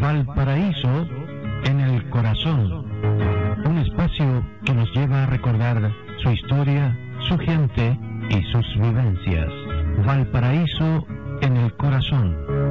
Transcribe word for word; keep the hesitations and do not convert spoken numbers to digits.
Valparaíso en el corazón. Un espacio que nos lleva a recordar su historia, su gente y sus vivencias. Valparaíso en el corazón.